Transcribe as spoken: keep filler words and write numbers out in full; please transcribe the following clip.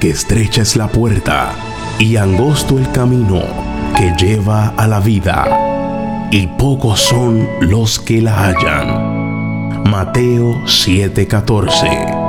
porque estrecha es la puerta y angosto el camino que lleva a la vida, y pocos son los que la hallan. Mateo siete catorce.